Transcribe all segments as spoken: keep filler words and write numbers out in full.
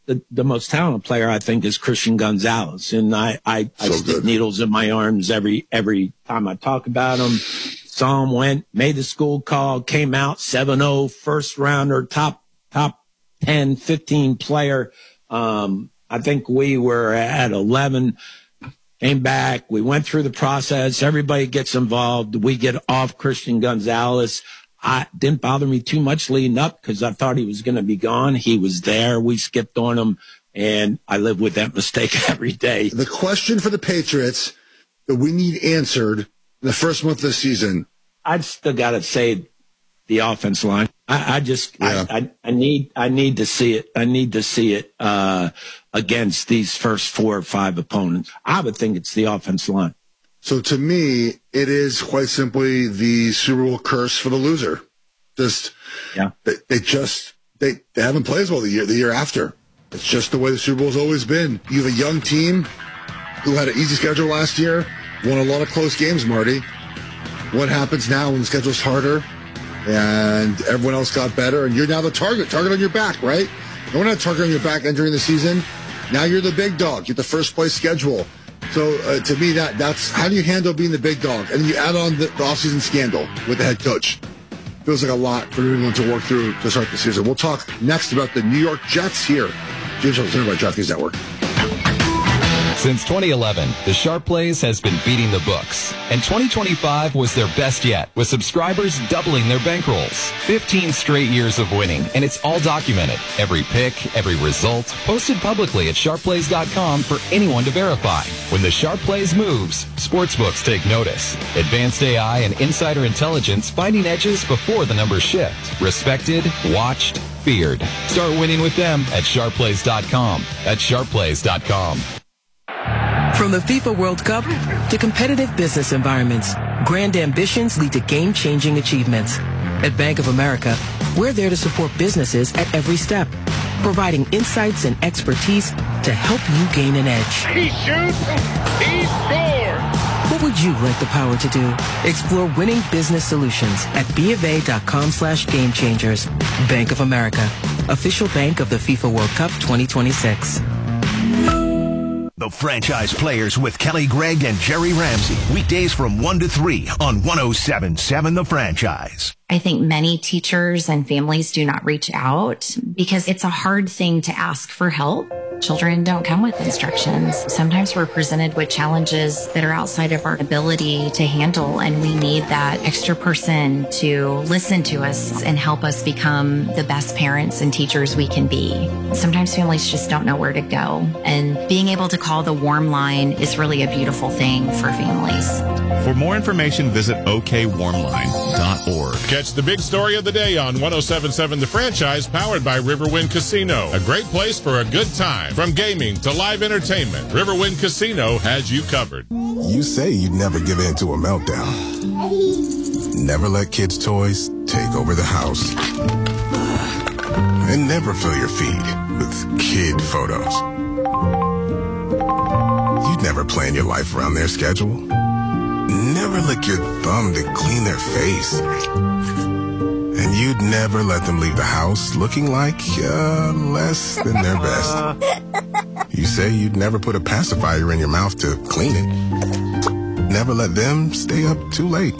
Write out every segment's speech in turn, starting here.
the, the most talented player, I think, is Christian Gonzalez. And I, I, I So stick good. needles in my arms every, every time I talk about him. Saw him, went, made the school call, came out seven oh, first rounder, top, top ten, fifteen player. Um, I think we were at eleven, came back. We went through the process. Everybody gets involved. We get off Christian Gonzalez. I didn't bother me too much leading up because I thought he was going to be gone. He was there. We skipped on him, and I live with that mistake every day. The question for the Patriots that we need answered in the first month of the season. I've still got to say the offense line. I, I just, Yeah. I, I, I need, I need to see it. I need to see it uh, against these first four or five opponents. I would think it's the offense line. So to me, it is quite simply the Super Bowl curse for the loser. Just, Yeah. they, they just, they, they haven't played as well the year, the year after. It's just the way the Super Bowl's always been. You have a young team who had an easy schedule last year, won a lot of close games, Marty. What happens now when the schedule's harder and everyone else got better and you're now the target, target on your back, right? No one had a target on your back entering the season. Now you're the big dog. You get the first place schedule. So uh, to me, that that's how do you handle being the big dog? And you add on the, the offseason scandal with the head coach. Feels like a lot for everyone to work through to start the season. We'll talk next about the New York Jets here. James Jones, by DraftKings Network. Since twenty eleven, the Sharp Plays has been beating the books, and twenty twenty-five was their best yet, with subscribers doubling their bankrolls. fifteen straight years of winning, and it's all documented. Every pick, every result, posted publicly at sharp plays dot com for anyone to verify. When the Sharp Plays moves, sportsbooks take notice. Advanced A I and insider intelligence finding edges before the numbers shift. Respected, watched, feared. Start winning with them at sharp plays dot com. At sharp plays dot com. From the FIFA World Cup to competitive business environments, grand ambitions lead to game-changing achievements. At Bank of America, we're there to support businesses at every step, providing insights and expertise to help you gain an edge. He shoots, he scores! What would you like the power to do? Explore winning business solutions at BofA.com slash game changers. Bank of America, official bank of the FIFA World Cup twenty twenty-six. The Franchise Players with Kelly Gregg and Jerry Ramsey. Weekdays from one to three on one oh seven point seven The Franchise. I think many teachers and families do not reach out because it's a hard thing to ask for help. Children don't come with instructions. Sometimes we're presented with challenges that are outside of our ability to handle, and we need that extra person to listen to us and help us become the best parents and teachers we can be. Sometimes families just don't know where to go, and being able to call the warm line is really a beautiful thing for families. For more information, visit o k warm line dot org. Catch the big story of the day on one oh seven point seven The Franchise, powered by Riverwind Casino. A great place for a good time. From gaming to live entertainment, Riverwind Casino has you covered. You say you'd never give in to a meltdown. Never let kids' toys take over the house. And never fill your feed with kid photos. You'd never plan your life around their schedule. Never lick your thumb to clean their face. And you'd never let them leave the house looking like uh, less than their best. You say you'd never put a pacifier in your mouth to clean it. Never let them stay up too late.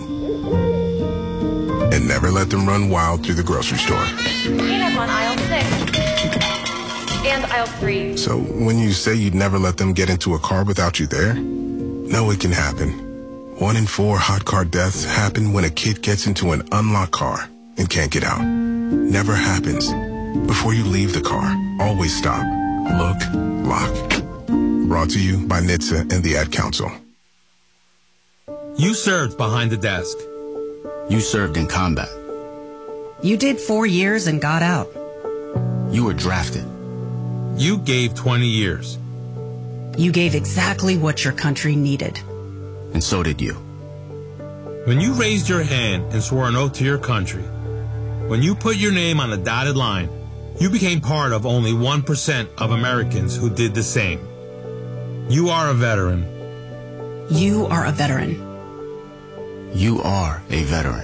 And never let them run wild through the grocery store. Peanuts on aisle six. And aisle three. So when you say you'd never let them get into a car without you there, no, it can happen. One in four hot car deaths happen when a kid gets into an unlocked car and can't get out. Never happens. Before you leave the car, always stop, look, lock. Brought to you by N H T S A and the Ad Council. You served behind the desk. You served in combat. You did four years and got out. You were drafted. You gave twenty years. You gave exactly what your country needed. And so did you. When you raised your hand and swore an oath to your country, when you put your name on a dotted line, you became part of only one percent of Americans who did the same. You are a veteran. You are a veteran. You are a veteran.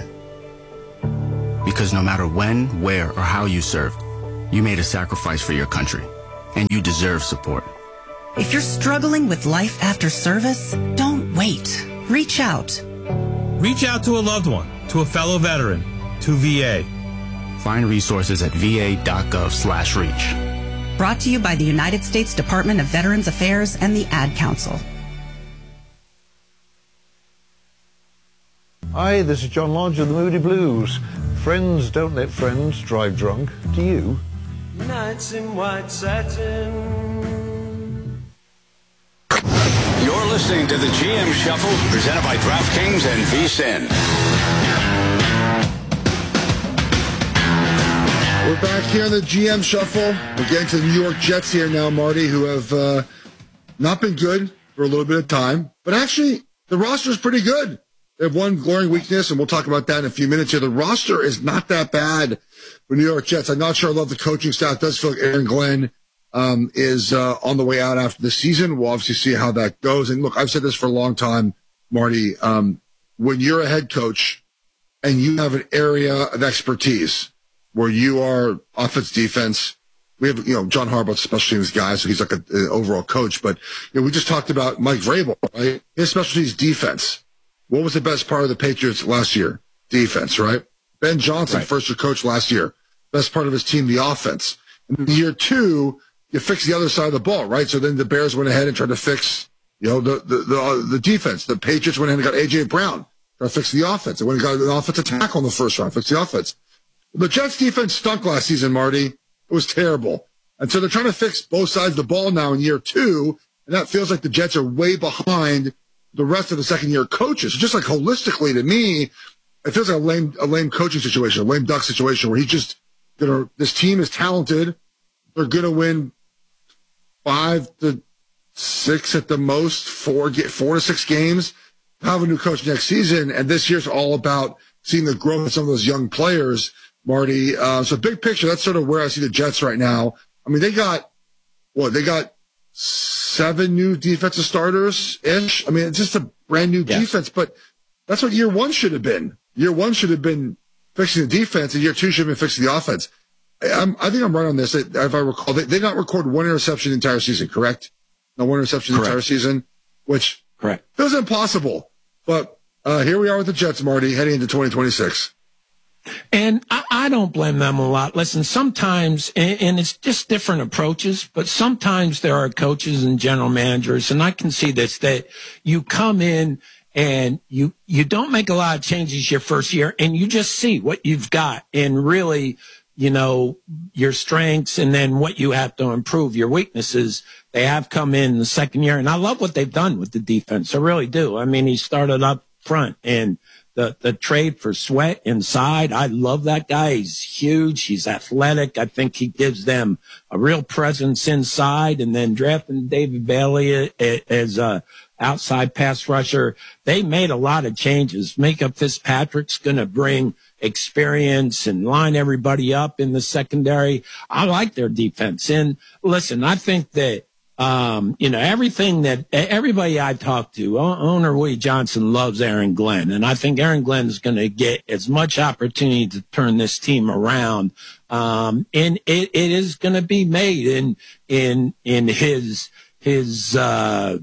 Because no matter when, where, or how you served, you made a sacrifice for your country. and you deserve support. If you're struggling with life after service, don't wait. Reach out. Reach out to a loved one, to a fellow veteran, to V A. Find resources at va.gov slash reach. Brought to you by the United States Department of Veterans Affairs and the Ad Council. Hi, this is John Lodge of the Moody Blues. Friends don't let friends drive drunk. Do you? Nights in white satin. You're listening to the G M Shuffle, presented by DraftKings and V S I N. We're back here on the G M Shuffle. We're getting to the New York Jets here now, Marty, who have uh, not been good for a little bit of time. But actually, the roster is pretty good. They have one glaring weakness, and we'll talk about that in a few minutes here. The roster is not that bad for New York Jets. I'm not sure I love the coaching staff. It does feel like Aaron Glenn um, is uh, on the way out after the season. We'll obviously see how that goes. And look, I've said this for a long time, Marty. Um, when you're a head coach and you have an area of expertise where you are offense, defense, we have, you know, John Harbaugh's special teams guy, so he's like an overall coach. But, you know, we just talked about Mike Vrabel, right? His specialty is defense. What was the best part of the Patriots last year? Defense, right? Ben Johnson, right. first year coach last year. Best part of his team, the offense. In year two, you fix the other side of the ball, right? So then the Bears went ahead and tried to fix, you know, the the the, uh, the defense. The Patriots went ahead and got A J Brown, tried to fix the offense. They went and got an offensive tackle in the first round, fix the offense. The Jets defense stunk last season, Marty. It was terrible. And so they're trying to fix both sides of the ball now in year two, and that feels like the Jets are way behind the rest of the second-year coaches. Just like holistically to me, it feels like a lame, a lame coaching situation, a lame duck situation where he's just gonna. This team is talented. They're gonna win five to six at the most, four get four to six games. Have a new coach next season, and this year's all about seeing the growth of some of those young players, Marty. Uh, so big picture, that's sort of where I see the Jets right now. I mean, they got what they got. Seven new defensive starters ish. I mean, it's just a brand new yes. defense, but that's what year one should have been. Year one should have been fixing the defense, and year two should have been fixing the offense. I'm, I think I'm right on this. If I recall, they, they not record one interception the entire season, correct? No one interception the entire season, which correct feels impossible. But uh, here we are with the Jets, Marty, heading into twenty twenty-six. And I, I don't blame them a lot. Listen, sometimes, and, and it's just different approaches, but sometimes there are coaches and general managers, and I can see this, that you come in and you, you don't make a lot of changes your first year, and you just see what you've got and really, you know, your strengths and then what you have to improve, your weaknesses. They have come in the second year, and I love what they've done with the defense. I really do. I mean, he started up front, and The, the trade for Sweat inside, I love that guy. He's huge. He's athletic. I think he gives them a real presence inside. And then drafting David Bailey as a outside pass rusher, they made a lot of changes. Micah Fitzpatrick's going to bring experience and line everybody up in the secondary. I like their defense. And listen, I think that Um, you know, everything that everybody I talk to, owner Woody Johnson loves Aaron Glenn. And I think Aaron Glenn is going to get as much opportunity to turn this team around. Um, and it, it is going to be made in, in, in his, his, uh,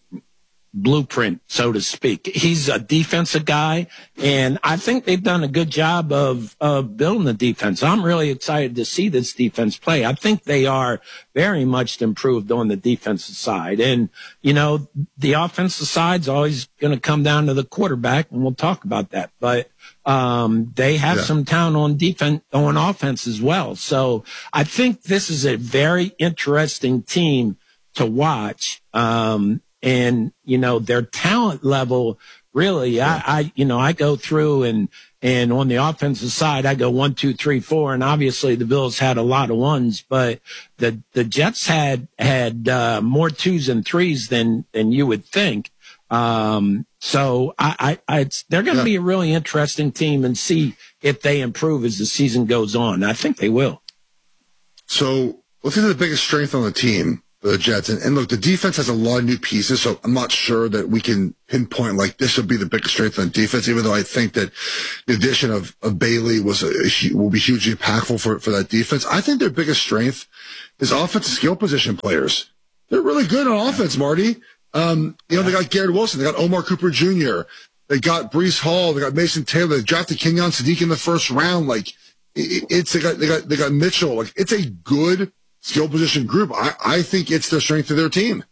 blueprint, so to speak. He's a defensive guy, and I think they've done a good job of, of building the defense. I'm really excited to see this defense play. I think they are very much improved on the defensive side. And, you know, the offensive side's always going to come down to the quarterback, and we'll talk about that. But um, they have yeah. some talent on defense, on offense as well. So I think this is a very interesting team to watch. Um, And, you know, their talent level, really, yeah. I, I, you know, I go through and, and on the offensive side, I go one, two, three, four. And obviously the Bills had a lot of ones, but the, the Jets had, had, uh, more twos and threes than, than you would think. Um, so I, I, I it's, they're going to yeah. be a really interesting team and see if they improve as the season goes on. I think they will. So let's get to the biggest strength on the team. for the Jets. And, and look, the defense has a lot of new pieces, so I'm not sure that we can pinpoint like this will be the biggest strength on defense, even though I think that the addition of, of Bailey was a, a, will be hugely impactful for, for that defense. I think their biggest strength is offensive skill position players. They're really good on offense, Marty. Um, you know, they got Garrett Wilson, they got Omar Cooper Junior, they got Breece Hall, they got Mason Taylor, they drafted Kenyon Sadiq in the first round. Like, it, it's, they got, they got, they got Mitchell. Like, it's a good skill position group. I, I think it's the strength of their team.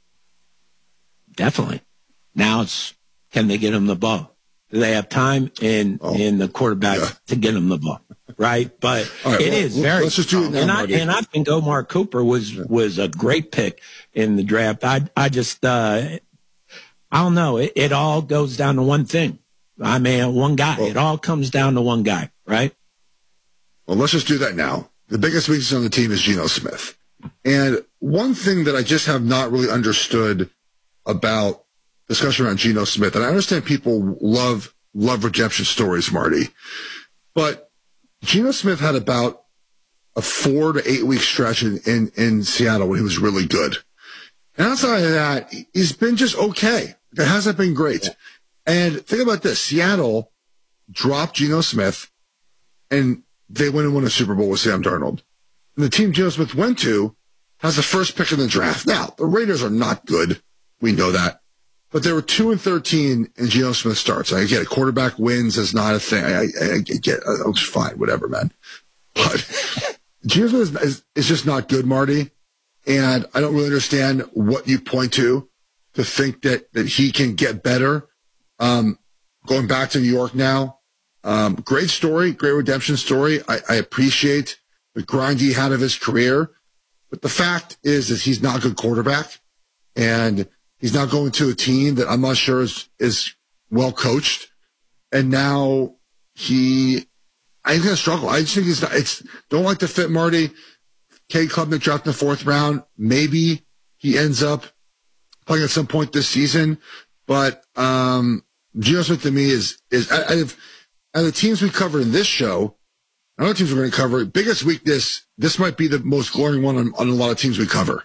Definitely. Now it's, can they get him the ball? Do they have time in, oh, in the quarterback yeah. to get him the ball? Right. But right, it well, is very, let's just do it now, and I, and I think Omar Cooper was, yeah. was a great pick in the draft. I, I just, uh, I don't know. It, it all goes down to one thing. I mean, one guy. Well, it all comes down to one guy, right? Well, let's just do that now. The biggest weakness on the team is Geno Smith. And one thing that I just have not really understood about discussion around Geno Smith, and I understand people love, love redemption stories, Marty, but Geno Smith had about a four to eight week stretch in, in, in Seattle when he was really good. And outside of that, he's been just okay. It hasn't been great. And think about this. Seattle dropped Geno Smith and they went and won a Super Bowl with Sam Darnold. And the team Geno Smith went to has the first pick in the draft. Now, the Raiders are not good. We know that. But they were two and thirteen and Geno Smith starts. I get it. Quarterback wins is not a thing. I, I, I get it. It's fine. Whatever, man. But Geno Smith is, is, is just not good, Marty. And I don't really understand what you point to to think that, that he can get better. Um, going back to New York now. Um, great story, great redemption story. I, I appreciate the grind he had of his career. But the fact is that he's not a good quarterback. And he's not going to a team that I'm not sure is, is well coached. And now he, I think he's going to struggle. I just think he's not, it's, don't like the fit, Marty. Cade Klubnik dropped in the fourth round. Maybe he ends up playing at some point this season. But, um, Geno Smith to me is, is, I, I've, and the teams we covered in this show, and other teams we're going to cover, biggest weakness, this might be the most glaring one on, on a lot of teams we cover.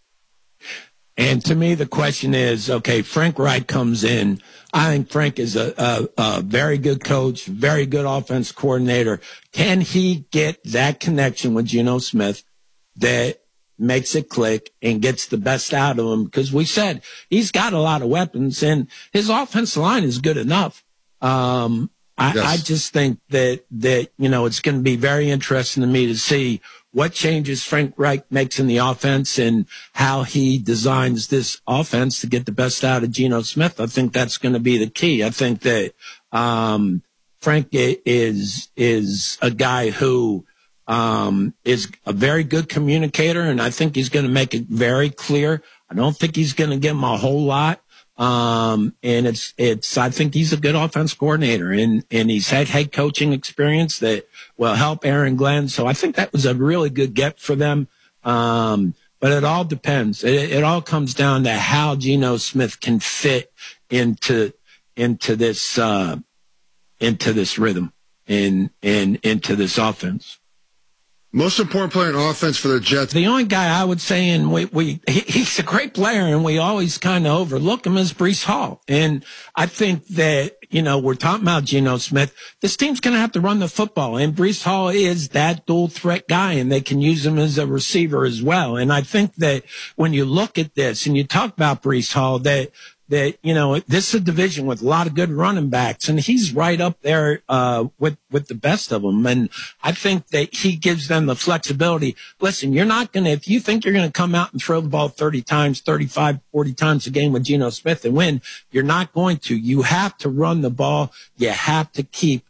And to me, the question is, okay, Frank Reich comes in. I think Frank is a, a, a very good coach, very good offense coordinator. Can he get that connection with Geno Smith that makes it click and gets the best out of him? Because we said he's got a lot of weapons and his offensive line is good enough. Um, I, yes. I just think that, that, you know, it's going to be very interesting to me to see what changes Frank Reich makes in the offense and how he designs this offense to get the best out of Geno Smith. I think that's going to be the key. I think that, um, Frank is, is a guy who, um, is a very good communicator, and I think he's going to make it very clear. I don't think he's going to give him a whole lot. Um, and it's, it's, I think he's a good offense coordinator, and, and he's had head coaching experience that will help Aaron Glenn. So I think that was a really good get for them. Um, but it all depends. It, it all comes down to how Geno Smith can fit into, into this, uh, into this rhythm and, and into this offense. Most important player in offense for the Jets. The only guy I would say, and we, we he, he's a great player, and we always kind of overlook him, is Breece Hall. And I think that, you know, we're talking about Geno Smith. This team's going to have to run the football, and Breece Hall is that dual threat guy, and they can use him as a receiver as well. And I think that when you look at this and you talk about Breece Hall, that that, you know, this is a division with a lot of good running backs, and he's right up there uh with with the best of them. And I think that he gives them the flexibility. Listen, you're not going to, if you think you're going to come out and throw the ball thirty times, thirty-five, forty times a game with Geno Smith and win, you're not going to. You have to run the ball. You have to keep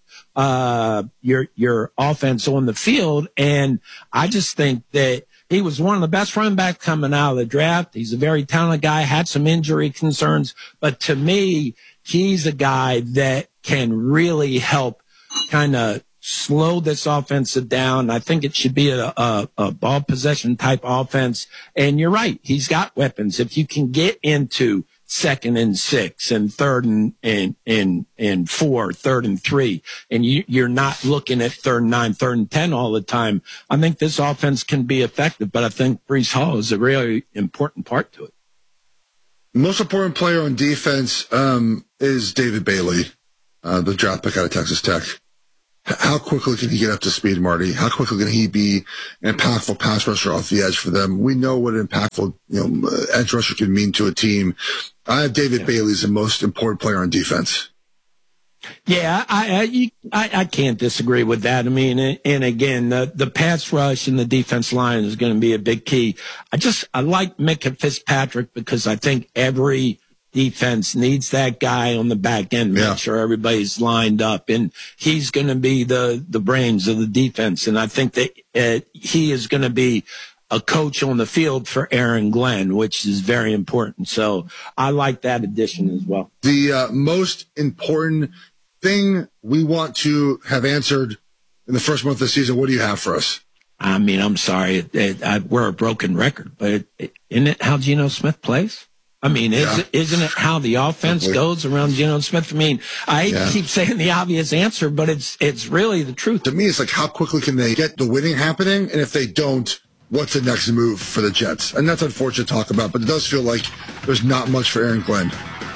uh your your offense on the field. And I just think that he was one of the best running backs coming out of the draft. He's a very talented guy, had some injury concerns, but to me, he's a guy that can really help kind of slow this offensive down. I think it should be a, a, a ball possession type offense. And you're right. He's got weapons. If you can get into second and six and third and, and, and, and four, third and three, and you, you're not looking at third and nine, third and ten all the time, I think this offense can be effective, but I think Breece Hall is a really important part to it. Most important player on defense um, is David Bailey, uh, the draft pick out of Texas Tech. How quickly can he get up to speed, Marty? How quickly can he be an impactful pass rusher off the edge for them? We know what an impactful, you know, edge rusher can mean to a team. I have David yeah. Bailey as the most important player on defense. Yeah, I, I I can't disagree with that. I mean, and again, the, the pass rush and the defense line is going to be a big key. I just, I like Minkah Fitzpatrick because I think every defense needs that guy on the back end, make yeah. sure everybody's lined up, and he's going to be the, the brains of the defense. And I think that uh, he is going to be a coach on the field for Aaron Glenn, which is very important. So I like that addition as well. The uh, most important thing we want to have answered in the first month of the season, what do you have for us? I mean, I'm sorry, it, it, I, we're a broken record, but it, it, isn't it how Geno Smith plays? I mean, is, yeah. isn't it how the offense goes around Geno Smith? I mean, I yeah. keep saying the obvious answer, but it's it's really the truth. To me, it's like how quickly can they get the winning happening, and if they don't, what's the next move for the Jets? And that's unfortunate to talk about, but it does feel like there's not much for Aaron Glenn.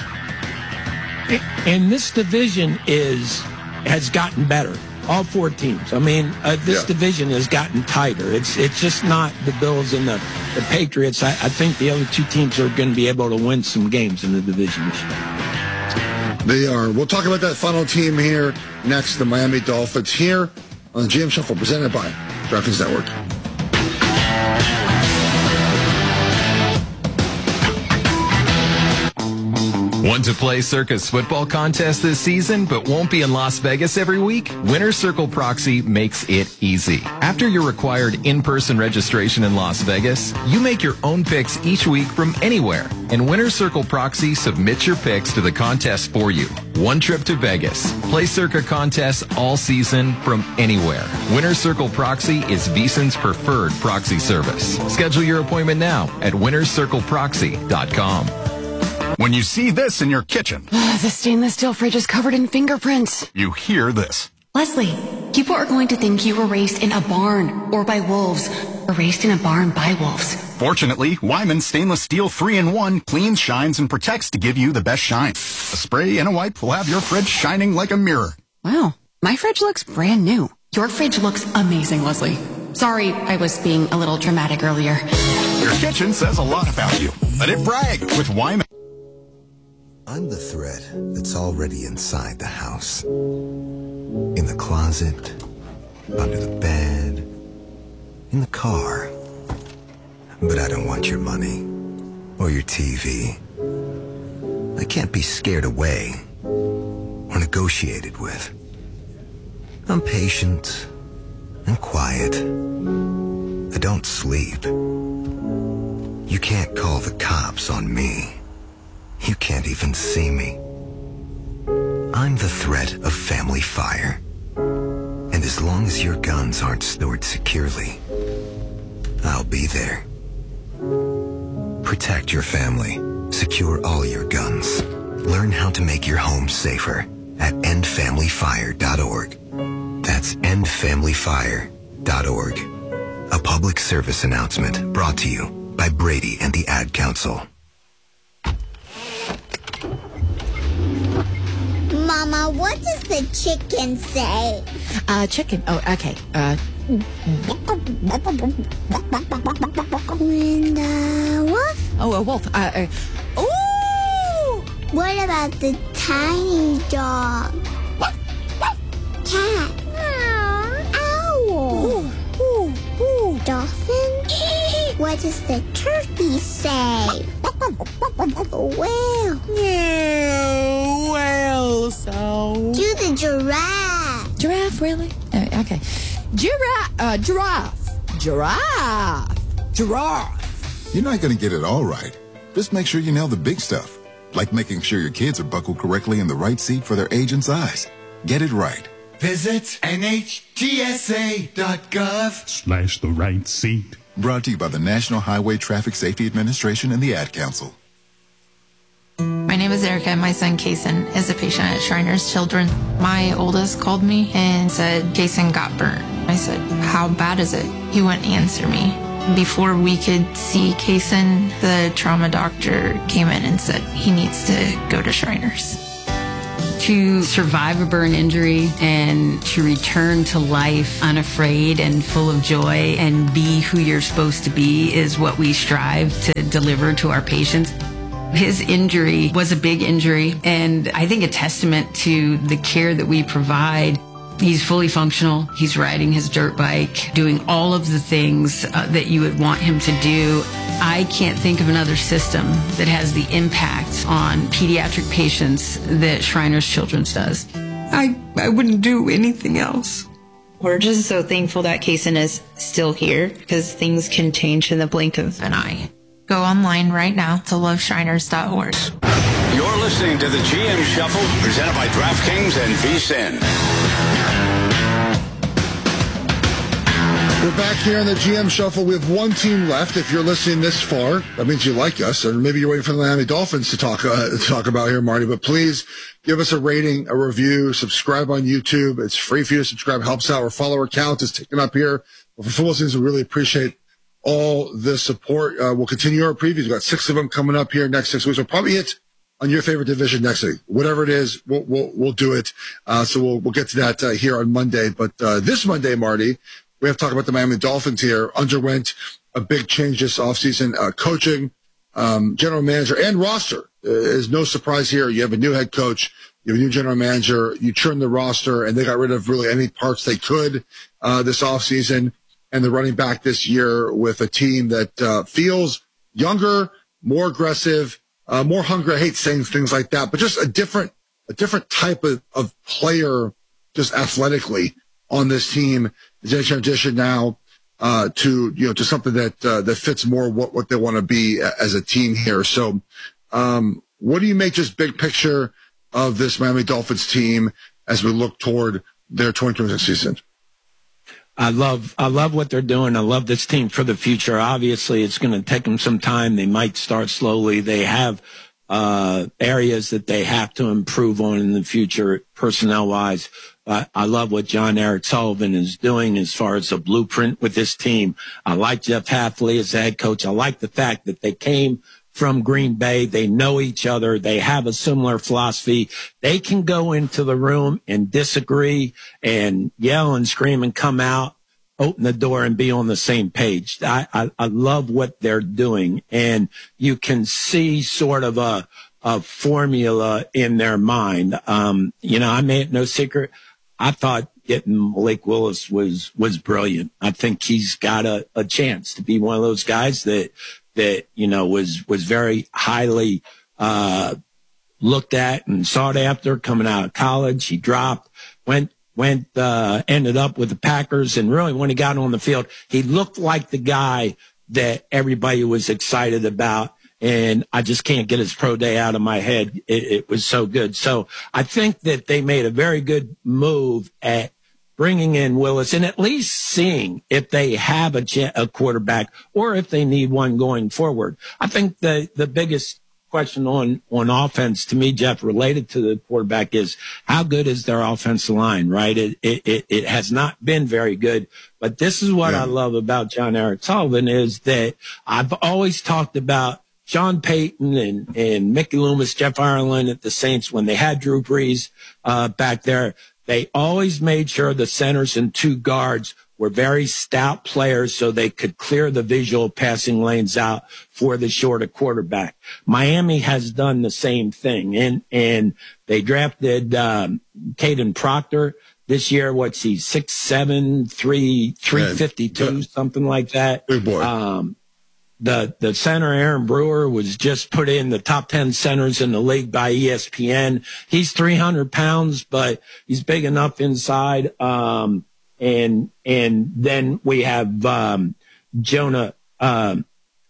And this division is has gotten better. All four teams. I mean, uh, this yeah. division has gotten tighter. It's it's just not the Bills and the, the Patriots. I, I think the other two teams are going to be able to win some games in the division this year. They are. We'll talk about that final team here next, the Miami Dolphins, here on the G M Shuffle, presented by DraftKings Network. Want to play Circa's football contest this season, but won't be in Las Vegas every week? Winner's Circle Proxy makes it easy. After your required in-person registration in Las Vegas, you make your own picks each week from anywhere, and Winner's Circle Proxy submits your picks to the contest for you. One trip to Vegas. Play Circa contests all season from anywhere. Winner's Circle Proxy is VSiN's preferred proxy service. Schedule your appointment now at winners circle proxy dot com. When you see this in your kitchen, the stainless steel fridge is covered in fingerprints. You hear this. Leslie, people are going to think you were raised in a barn or by wolves, or raised in a barn by wolves. Fortunately, Wyman Stainless Steel three in one cleans, shines, and protects to give you the best shine. A spray and a wipe will have your fridge shining like a mirror. Wow, my fridge looks brand new. Your fridge looks amazing, Leslie. Sorry, I was being a little dramatic earlier. Your kitchen says a lot about you. Let it brag with Wyman. I'm the thread that's already inside the house. In the closet, under the bed, in the car. But I don't want your money or your T V. I can't be scared away or negotiated with. I'm patient and quiet. I don't sleep. You can't call the cops on me. You can't even see me. I'm the threat of family fire. And as long as your guns aren't stored securely, I'll be there. Protect your family. Secure all your guns. Learn how to make your home safer at end family fire dot org. That's end family fire dot org. A public service announcement brought to you by Brady and the Ad Council. Mama, what does the chicken say? Uh, chicken. Oh, okay. Uh. And the wolf? Oh, a wolf. Uh, uh. Ooh! What about the tiny dog? Cat? Owl? Ooh, ooh, ooh. Dolphin? What does the turkey say? Whale? Yeah, whale sound. Do the giraffe. Giraffe, really? Uh, okay. Giraffe. Uh, giraffe. Giraffe. Giraffe. You're not going to get it all right. Just make sure you nail the big stuff, like making sure your kids are buckled correctly in the right seat for their age and size. Get it right. Visit N H T S A dot gov slash the right seat. Brought to you by the National Highway Traffic Safety Administration and the Ad Council. is Erica, and my son Kason is a patient at Shriners Children. My oldest called me and said Kason got burnt. I said, how bad is it? He wouldn't answer me. Before we could see Kason, the trauma doctor came in and said he needs to go to Shriners. To survive a burn injury and to return to life unafraid and full of joy and be who you're supposed to be is what we strive to deliver to our patients. His injury was a big injury, and I think a testament to the care that we provide. He's fully functional. He's riding his dirt bike, doing all of the things uh, that you would want him to do. I can't think of another system that has the impact on pediatric patients that Shriners Children's does. I, I wouldn't do anything else. We're just so thankful that Kason is still here, because things can change in the blink of an eye. Go online right now to love shriners dot org. You're listening to the G M Shuffle, presented by DraftKings and V S I N. We're back here on the G M Shuffle. We have one team left. If you're listening this far, that means you like us, or maybe you're waiting for the Miami Dolphins to talk uh, to talk about here, Marty. But please give us a rating, a review, subscribe on YouTube. It's free for you to subscribe. Helps out. Our follower count is ticking up here. But for football season, we really appreciate all the support. Uh, we'll continue our previews. We've got six of them coming up here next six weeks. We'll probably hit on your favorite division next week. Whatever it is, we'll we'll, we'll do it. Uh, so we'll we'll get to that uh, here on Monday. But uh, this Monday, Marty, we have to talk about the Miami Dolphins here. Underwent a big change this offseason. Uh, coaching, um, general manager, and roster uh, is no surprise here. You have a new head coach. You have a new general manager. You churn the roster, and they got rid of really any parts they could uh, this offseason. And they're running back this year with a team that uh, feels younger, more aggressive, uh, more hungry. I hate saying things like that, but just a different, a different type of, of player, just athletically on this team. Is in transition now uh, to you know to something that uh, that fits more what what they want to be as a team here. So, um, what do you make just big picture of this Miami Dolphins team as we look toward their twenty twenty-six season? I love, I love what they're doing. I love this team for the future. Obviously, it's going to take them some time. They might start slowly. They have, uh, areas that they have to improve on in the future, personnel wise. Uh, I love what John Eric Sullivan is doing as far as a blueprint with this team. I like Jeff Hafley as the head coach. I like the fact that they came from Green Bay. They know each other. They have a similar philosophy. They can go into the room and disagree and yell and scream and come out, open the door and be on the same page. I, I, I love what they're doing. And you can see sort of a, a formula in their mind. Um, you know, I made it no secret. I thought getting Malik Willis was, was brilliant. I think he's got a, a chance to be one of those guys that, that, you know, was, was very highly, uh, looked at and sought after coming out of college. He dropped, went, went, uh, ended up with the Packers. And really when he got on the field, he looked like the guy that everybody was excited about. And I just can't get his pro day out of my head. It, it was so good. So I think that they made a very good move at bringing in Willis and at least seeing if they have a, a quarterback or if they need one going forward. I think the, the biggest question on, on offense to me, Jeff, related to the quarterback is how good is their offensive line, right? It, it, it, it has not been very good, but this is what yeah. I love about John Eric Sullivan is that I've always talked about Sean Payton and, and Mickey Loomis, Jeff Ireland at the Saints when they had Drew Brees, uh, back there. They always made sure the centers and two guards were very stout players so they could clear the visual passing lanes out for the shorter quarterback. Miami has done the same thing. And, and they drafted, um, Caden Proctor this year. What's he? Six, seven, three, three fifty-two, yeah. something like that. Big boy. Um, The, the center, Aaron Brewer, was just put in the top ten centers in the league by E S P N. He's three hundred pounds, but he's big enough inside. Um, and, and then we have, um, Jonah, um,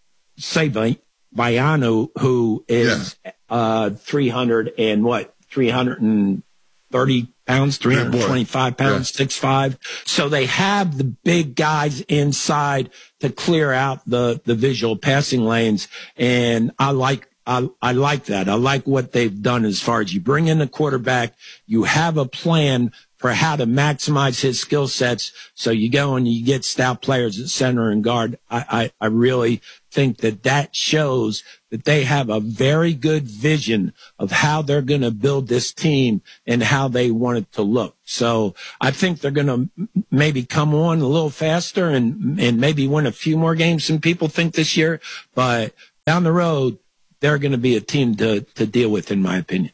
Savaiano, who is, yeah. uh, three hundred and what, three hundred thirty pounds, three hundred twenty-five pounds, yeah. six five. So they have the big guys inside to clear out the, the visual passing lanes. And I like, I, I like that. I like what they've done as far as you bring in the quarterback. You have a plan for how to maximize his skill sets. So you go and you get stout players at center and guard. I, I, I really think that that shows that they have a very good vision of how they're going to build this team and how they want it to look. So I think they're going to maybe come on a little faster and, and maybe win a few more games than people think this year. But down the road, they're going to be a team to, to deal with, in my opinion.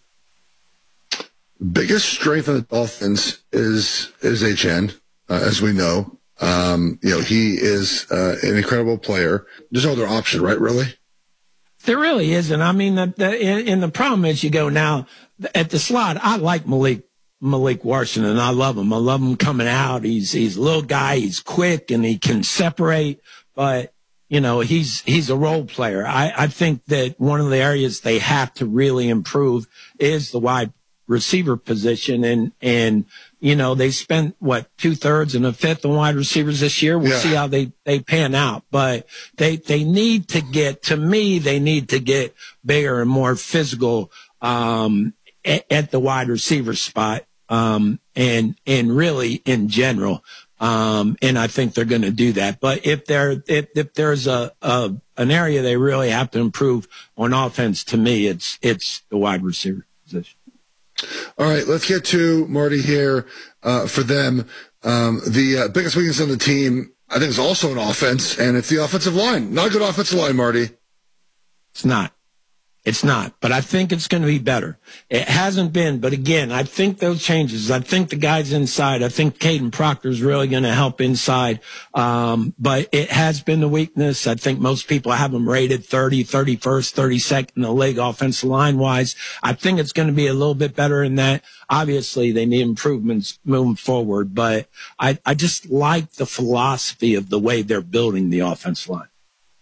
Biggest strength of the Dolphins is is H N, uh, as we know. Um, you know, he is uh, an incredible player. There's no other option, right, really? There really isn't. I mean, the, the, and the problem is you go now at the slot. I like Malik Malik Washington. I love him. I love him coming out. He's he's a little guy. He's quick and he can separate. But you know, he's he's a role player. I, I think that one of the areas they have to really improve is the wide receiver position. And and you know, they spent what two thirds and a fifth on wide receivers this year. We'll yeah. see how they they pan out. But they they need to get to me. They need to get bigger and more physical um, at, at the wide receiver spot. Um, and, and really in general. Um, and I think they're going to do that. But if there, if, if there's a, a, an area they really have to improve on offense, to me, it's, it's the wide receiver position. All right, let's get to Marty here, uh, for them. Um, the uh, biggest weakness on the team, I think, is also an offense, and it's the offensive line. Not a good offensive line, Marty. It's not. It's not, but I think it's going to be better. It hasn't been, but again, I think those changes, I think the guys inside, I think Caden Proctor is really going to help inside. Um, but it has been the weakness. I think most people have them rated thirty, thirty-first, thirty-second in the league offensive line wise. I think it's going to be a little bit better in that. Obviously they need improvements moving forward, but I, I just like the philosophy of the way they're building the offensive line.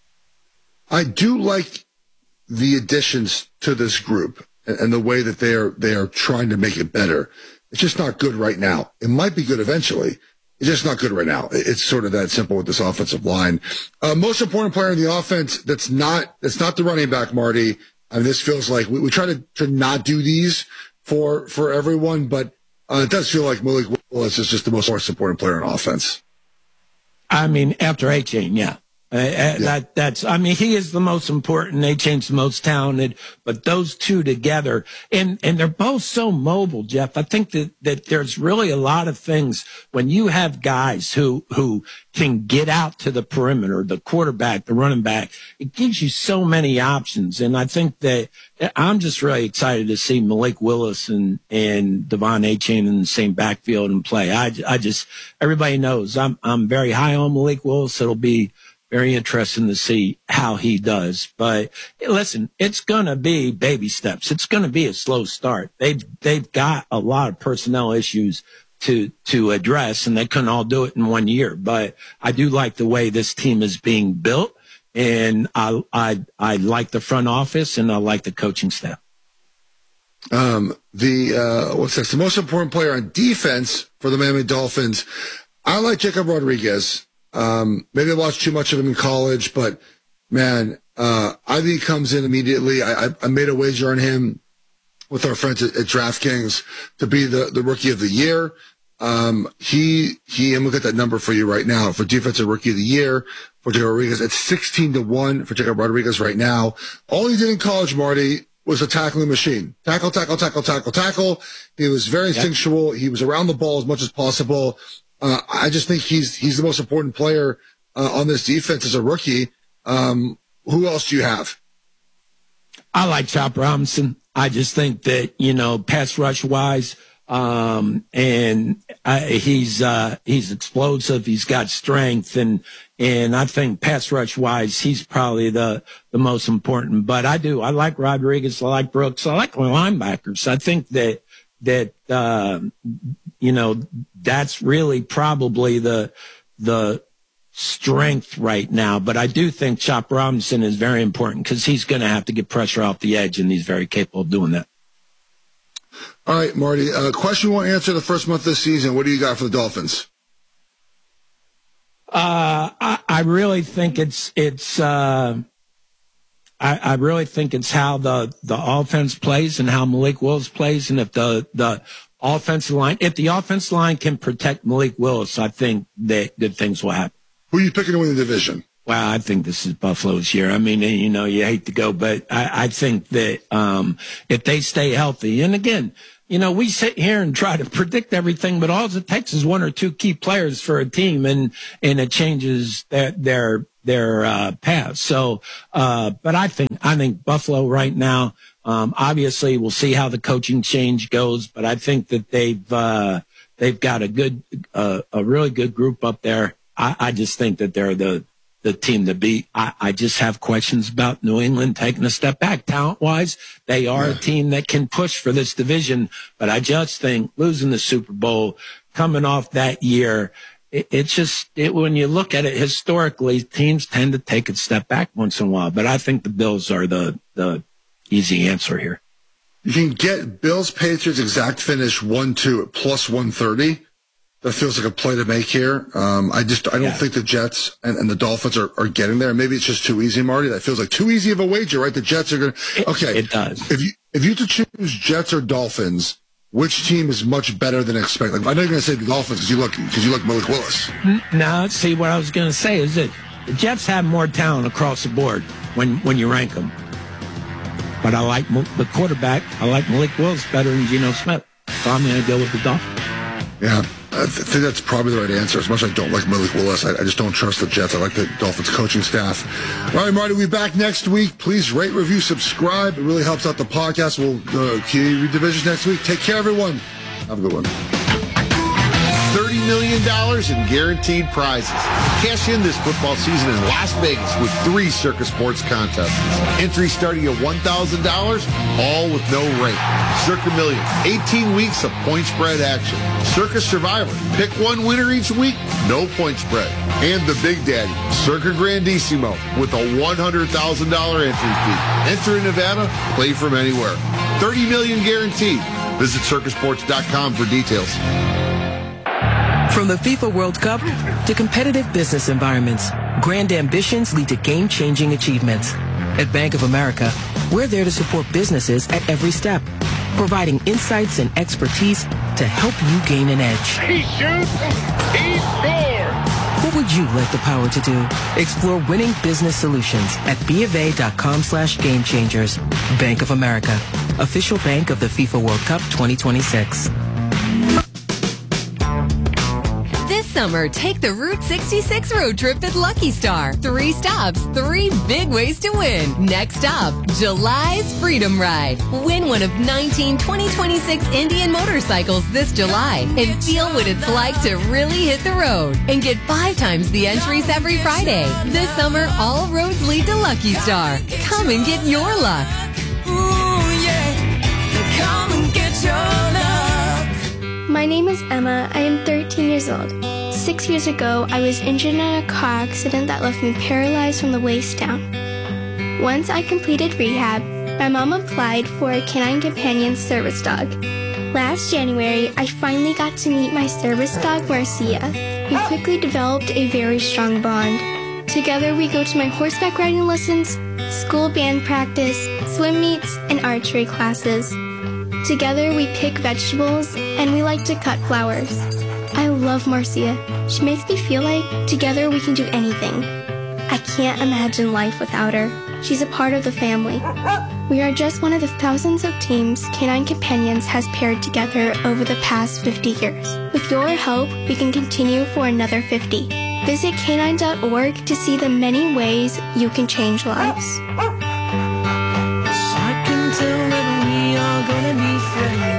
I do like the additions to this group and, and the way that they are they are trying to make it better. It's just not good right now. It might be good eventually. It's just not good right now. It's sort of that simple with this offensive line. Uh, most important player in the offense that's not that's not the running back, Marty. I mean, this feels like we, we try to, to not do these for for everyone, but uh, it does feel like Malik Willis is just the most important player in offense. I mean, after A-Chain, yeah. Uh, yeah. That that's. I mean, he is the most important. They changed the most talented, but those two together, and and they're both so mobile, Jeff. I think that that there's really a lot of things when you have guys who who can get out to the perimeter, the quarterback, the running back. It gives you so many options, and I think that I'm just really excited to see Malik Willis and and Devon Achane in the same backfield and play. I I just everybody knows I'm I'm very high on Malik Willis. It'll be very interesting to see how he does. But listen, it's going to be baby steps. It's going to be a slow start. They've, they've got a lot of personnel issues to, to address, and they couldn't all do it in one year. But I do like the way this team is being built, and I, I, I like the front office, and I like the coaching staff. Um, the, uh, what's this? The most important player on defense for the Miami Dolphins. I like Jacob Rodriguez. Um, maybe I watched too much of him in college, but man, uh, I think he comes in immediately. I, I, I made a wager on him with our friends at, at DraftKings to be the, the rookie of the year. Um, he, he, I'm looking at that number for you right now for defensive rookie of the year for Jacob Rodriguez. It's sixteen to one for Jacob Rodriguez right now. All he did in college, Marty, was a tackling machine. Tackle, tackle, tackle, tackle, tackle. He was very yep. instinctual. He was around the ball as much as possible. Uh, I just think he's he's the most important player uh, on this defense as a rookie. Um, who else do you have? I like Chop Robinson. I just think that, you know, pass rush wise, um, and I, he's uh, he's explosive. He's got strength, and and I think pass rush wise, he's probably the the most important. But I do I like Rodriguez. I like Brooks. I like linebackers. I think that that. Uh, You know, that's really probably the the strength right now. But I do think Chop Robinson is very important because he's going to have to get pressure off the edge, and he's very capable of doing that. All right, Marty. Uh, question you won't answer the first month of the season. What do you got for the Dolphins? Uh, I, I really think it's it's. Uh, I, I really think it's how the, the offense plays and how Malik Willis plays. And if the, the offensive line, if the offensive line can protect Malik Willis, I think that good things will happen. Who are you picking to win the division? Well, I think this is Buffalo's year. I mean, you know, you hate to go, but I, I think that um, if they stay healthy, and again, you know, we sit here and try to predict everything, but all it takes is one or two key players for a team, and and it changes their their their uh, path. So, uh, but I think I think Buffalo right now. Um, obviously, we'll see how the coaching change goes, but I think that they've uh, they've got a good, uh, a really good group up there. I, I just think that they're the the team to beat. I, I just have questions about New England taking a step back. Talent-wise, they are yeah. a team that can push for this division, but I just think losing the Super Bowl, coming off that year, it, it's just, it, when you look at it historically, teams tend to take a step back once in a while, but I think the Bills are the, the easy answer here. You can get Bills Patriots exact finish one two at plus one thirty. That feels like a play to make here. Um, I just I don't yeah. think the Jets and, and the Dolphins are, are getting there. Maybe it's just too easy, Marty. That feels like too easy of a wager, right? The Jets are going to. Okay, it does. If you if you had to choose Jets or Dolphins, which team is much better than expected? Like, I know you're going to say the Dolphins because you look because you look Malik Willis. Now, see what I was going to say is that the Jets have more talent across the board when when you rank them. But I like the quarterback. I like Malik Willis better than Geno Smith. So I'm going to go with the Dolphins. Yeah. I th- think that's probably the right answer. As much as I don't like Malik Willis, I, I just don't trust the Jets. I like the Dolphins coaching staff. All right, Marty, we'll be back next week. Please rate, review, subscribe. It really helps out the podcast. We'll uh, key divisions next week. Take care, everyone. Have a good one. thirty million dollars in guaranteed prizes. Cash in this football season in Las Vegas with three Circus Sports contests. Entry starting at one thousand dollars, all with no rate. Circa Million, eighteen weeks of point spread action. Circus Survivor, pick one winner each week, no point spread. And the Big Daddy, Circa Grandissimo, with a one hundred thousand dollars entry fee. Enter in Nevada, play from anywhere. thirty million dollars guaranteed. Visit circus sports dot com for details. From the FIFA World Cup to competitive business environments, grand ambitions lead to game-changing achievements. At Bank of America, we're there to support businesses at every step, providing insights and expertise to help you gain an edge. He shoots, he scores! What would you like the power to do? Explore winning business solutions at BofA.com slash game changers. Bank of America, official bank of the FIFA World Cup twenty twenty-six. This summer, take the Route sixty-six road trip at Lucky Star. Three stops, three big ways to win. Next up, July's Freedom Ride. Win one of nineteen twenty twenty-six Indian motorcycles this July and feel what it's like to really hit the road. And get five times the entries every Friday. This summer, all roads lead to Lucky Star. Come and get your luck. Ooh, yeah. Come and get your luck. My name is Emma. I am thirteen years old. Six years ago, I was injured in a car accident that left me paralyzed from the waist down. Once I completed rehab, my mom applied for a Canine Companion service dog. Last January, I finally got to meet my service dog, Marcia. We quickly developed a very strong bond. Together, we go to my horseback riding lessons, school band practice, swim meets, and archery classes. Together, we pick vegetables, and we like to cut flowers. I love Marcia. She makes me feel like together we can do anything. I can't imagine life without her. She's a part of the family. We are just one of the thousands of teams Canine Companions has paired together over the past fifty years. With your help, we can continue for another fifty. Visit canine dot org to see the many ways you can change lives. I can tell that we are gonna be friends.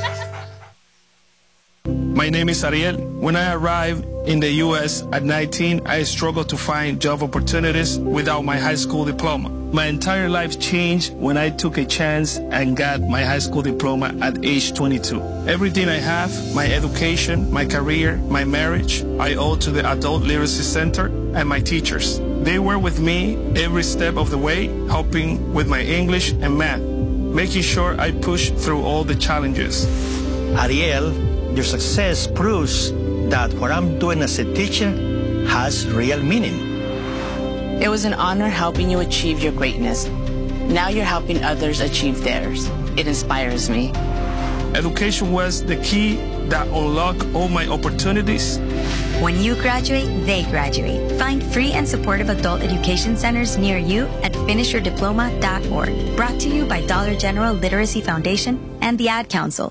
My name is Ariel. When I arrived in the U S at nineteen, I struggled to find job opportunities without my high school diploma. My entire life changed when I took a chance and got my high school diploma at age twenty-two. Everything I have, my education, my career, my marriage, I owe to the Adult Literacy Center and my teachers. They were with me every step of the way, helping with my English and math, making sure I push through all the challenges. Ariel, your success proves that what I'm doing as a teacher has real meaning. It was an honor helping you achieve your greatness. Now you're helping others achieve theirs. It inspires me. Education was the key that unlocked all my opportunities. When you graduate, they graduate. Find free and supportive adult education centers near you at finish your diploma dot org. Brought to you by Dollar General Literacy Foundation and the Ad Council.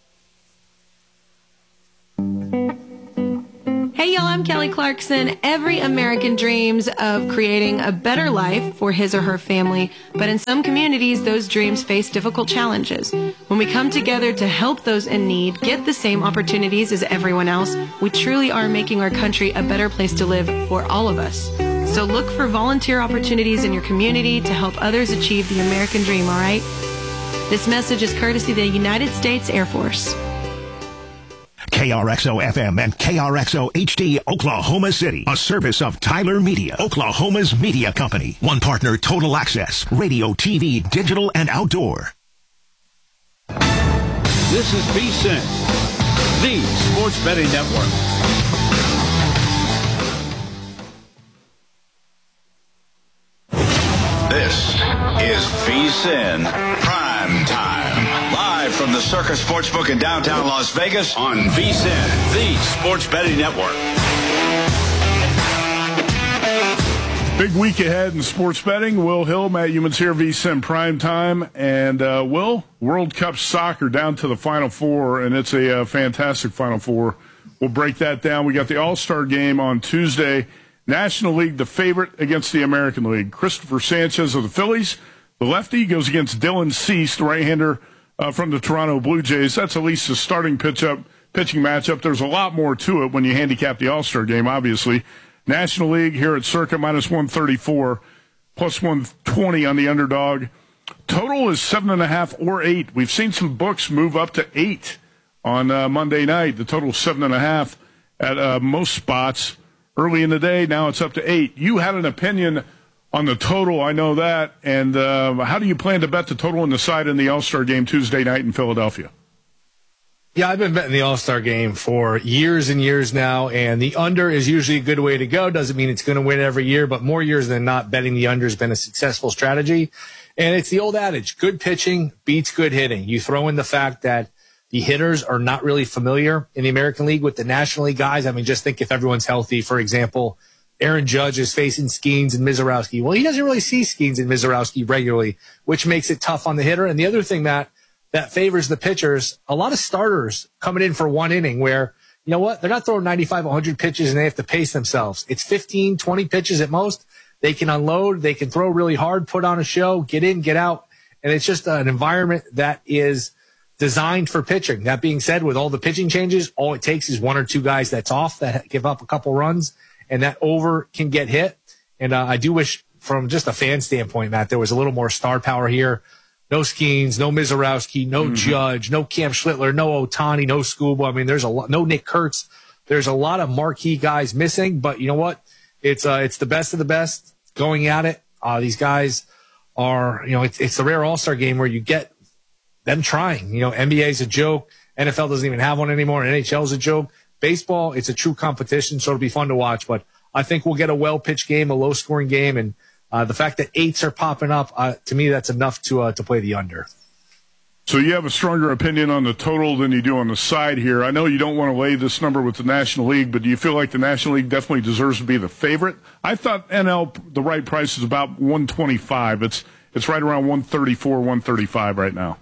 Hey y'all, I'm Kelly Clarkson. Every American dreams of creating a better life for his or her family, but in some communities, those dreams face difficult challenges. When we come together to help those in need get the same opportunities as everyone else, we truly are making our country a better place to live for all of us. So look for volunteer opportunities in your community to help others achieve the American dream, all right? This message is courtesy of the United States Air Force. K R X O F M and K R X O H D Oklahoma City, a service of Tyler Media, Oklahoma's media company. One partner, Total Access, radio, T V, digital, and outdoor. This is V S I N, the Sports Betting Network. This is V S I N Prime Time. Live from the Circus Sportsbook in downtown Las Vegas on V S I N, the Sports Betting Network. Big week ahead in sports betting. Will Hill, Matt Youmans here, V S I N Prime Time. And, uh, Will, World Cup soccer down to the Final Four, and it's a uh, fantastic Final Four. We'll break that down. We got the All-Star game on Tuesday. National League, the favorite against the American League. Christopher Sanchez of the Phillies, the lefty, goes against Dylan Cease, the right-hander uh, from the Toronto Blue Jays. That's at least a starting pitch-up, pitching matchup. There's a lot more to it when you handicap the All-Star game, obviously. National League here at Circa, minus one thirty-four, plus one twenty on the underdog. Total is seven and a half or eight. We've seen some books move up to eight on uh, Monday night. The total is seven and a half at uh, most spots. Early in the day, now it's up to eight. You had an opinion on the total, I know that. And uh, how do you plan to bet the total on the side in the All-Star game Tuesday night in Philadelphia? Yeah, I've been betting the All-Star game for years and years now, and the under is usually a good way to go. Doesn't mean it's going to win every year, but more years than not, betting the under has been a successful strategy. And it's the old adage, good pitching beats good hitting. You throw in the fact that the hitters are not really familiar in the American League with the National League guys. I mean, just think if everyone's healthy, for example, Aaron Judge is facing Skeens and Mizorowski. Well, he doesn't really see Skeens and Mizorowski regularly, which makes it tough on the hitter. And the other thing that, that favors the pitchers, a lot of starters coming in for one inning where, you know what, they're not throwing ninety-five, one hundred pitches and they have to pace themselves. It's fifteen, twenty pitches at most. They can unload, they can throw really hard, put on a show, get in, get out. And it's just an environment that is designed for pitching. That being said, with all the pitching changes, all it takes is one or two guys that's off that give up a couple runs, and that over can get hit. And uh, I do wish, from just a fan standpoint, Matt, there was a little more star power here. No Skeens, no Mizorowski, no mm-hmm. Judge, no Cam Schlittler, no Ohtani, no Scuba. I mean, there's a lot, no Nick Kurtz. There's a lot of marquee guys missing, but you know what? It's uh, it's the best of the best going at it. Uh, these guys are, you know, it's it's the rare All-Star game where you get them trying. You know, N B A is a joke. N F L doesn't even have one anymore. N H L is a joke. Baseball, it's a true competition, so it'll be fun to watch. But I think we'll get a well-pitched game, a low-scoring game, and uh, the fact that eights are popping up, uh, to me, that's enough to uh, to play the under. So you have a stronger opinion on the total than you do on the side here. I know you don't want to lay this number with the National League, but do you feel like the National League definitely deserves to be the favorite? I thought N L, the right price is about one twenty-five. It's it's right around one thirty-four, one thirty-five right now.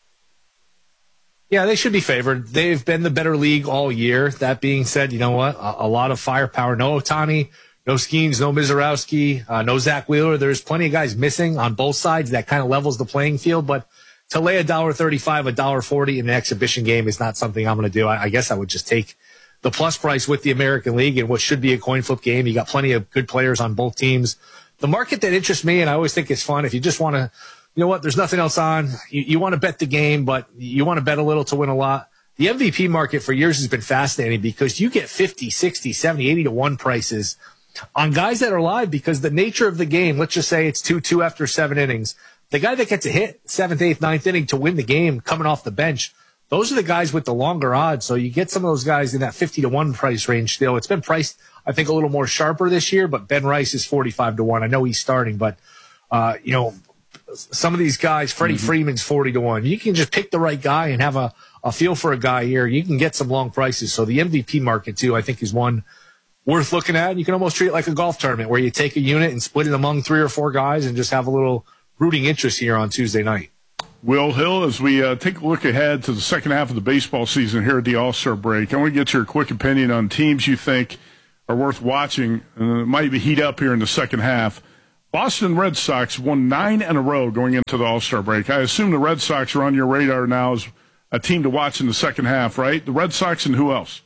Yeah, they should be favored. They've been the better league all year. That being said, you know what? A, a lot of firepower. No Ohtani, no Skeens, no Mizorowski, uh, no Zach Wheeler. There's plenty of guys missing on both sides. That kind of levels the playing field. But to lay a dollar thirty-five, a dollar forty in an exhibition game is not something I'm going to do. I, I guess I would just take the plus price with the American League in what should be a coin flip game. You got plenty of good players on both teams. The market that interests me, and I always think it's fun, if you just want to, you know what, there's nothing else on. You, you want to bet the game, but you want to bet a little to win a lot. The M V P market for years has been fascinating because you get fifty, sixty, seventy, eighty to one prices on guys that are live because the nature of the game, let's just say it's two two after seven innings. The guy that gets a hit seventh, eighth, ninth inning to win the game coming off the bench, those are the guys with the longer odds. So you get some of those guys in that fifty to one price range still. It's been priced, I think, a little more sharper this year, but Ben Rice is forty-five to one. I know he's starting, but, uh, you know, some of these guys, Freddie mm-hmm. Freeman's forty to one. You can just pick the right guy and have a, a feel for a guy here. You can get some long prices. So the M V P market, too, I think is one worth looking at. You can almost treat it like a golf tournament where you take a unit and split it among three or four guys and just have a little rooting interest here on Tuesday night. Will Hill, as we uh, take a look ahead to the second half of the baseball season here at the All-Star break, I want to get your quick opinion on teams you think are worth watching, and it might be heat up here in the second half. Boston Red Sox won nine in a row going into the All-Star break. I assume the Red Sox are on your radar now as a team to watch in the second half, right? The Red Sox and who else?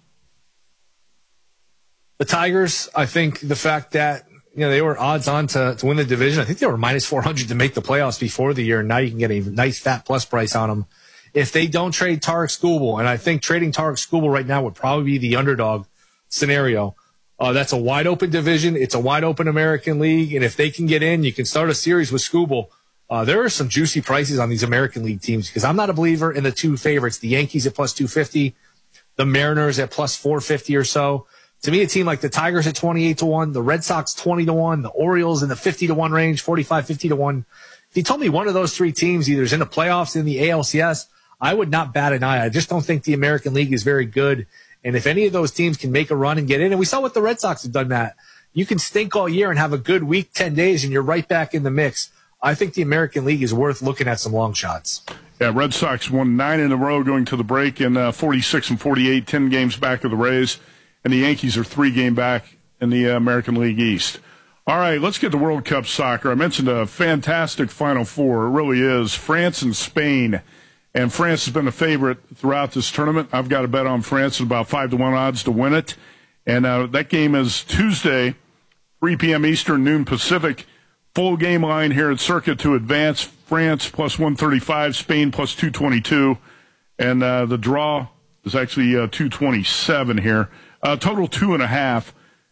The Tigers. I think the fact that you know, they were odds on to, to win the division. I think they were minus four hundred to make the playoffs before the year, and now you can get a nice fat plus price on them. If they don't trade Tarek Skubal, and I think trading Tarek Skubal right now would probably be the underdog scenario, uh, that's a wide-open division. It's a wide-open American League, and if they can get in, you can start a series with Skubal. Uh, there are some juicy prices on these American League teams because I'm not a believer in the two favorites, the Yankees at plus two fifty, the Mariners at plus four fifty or so. To me, a team like the Tigers at twenty-eight to one, the Red Sox twenty to one, the Orioles in the fifty to one range, forty-five, fifty to one. If you told me one of those three teams either is in the playoffs in the A L C S, I would not bat an eye. I just don't think the American League is very good. And if any of those teams can make a run and get in, and we saw what the Red Sox have done that, you can stink all year and have a good week, ten days, and you're right back in the mix. I think the American League is worth looking at some long shots. Yeah, Red Sox won nine in a row going to the break in uh, forty-six and forty-eight, ten games back of the Rays. And the Yankees are three game back in the American League East. All right, let's get to World Cup soccer. I mentioned a fantastic Final Four. It really is. France and Spain. And France has been a favorite throughout this tournament. I've got a bet on France at about five to one odds to win it. And uh, that game is Tuesday, three p.m. Eastern, noon Pacific. Full game line here at Circa to advance. France plus one thirty-five, Spain plus two twenty-two. And uh, the draw is actually uh, two twenty-seven here. Uh, total two and a half.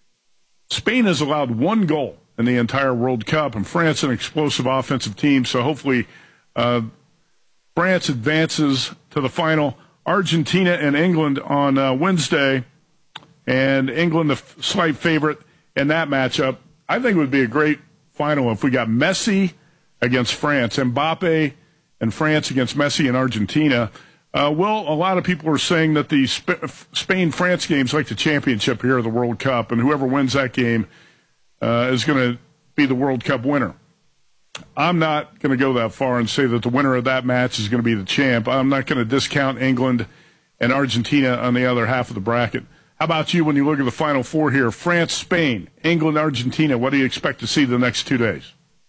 Spain has allowed one goal in the entire World Cup, and France an explosive offensive team. So hopefully uh, France advances to the final. Argentina and England on uh, Wednesday, and England the f- slight favorite in that matchup. I think it would be a great final if we got Messi against France, Mbappe and France against Messi and Argentina. Uh, well, a lot of people are saying that the Sp- Spain-France game is like the championship here of the World Cup, and whoever wins that game uh, is going to be the World Cup winner. I'm not going to go that far and say that the winner of that match is going to be the champ. I'm not going to discount England and Argentina on the other half of the bracket. How about you when you look at the Final Four here? France, Spain, England, Argentina. What do you expect to see the next two days?